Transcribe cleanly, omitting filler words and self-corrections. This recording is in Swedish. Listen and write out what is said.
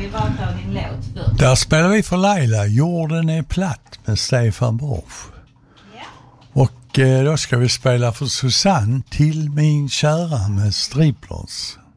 bara ta din låt först. Där spelar vi för Laila, Jorden är platt med Stefan Borsch. Ja. Och då ska vi spela för Susanne, Till min kära med Striplers.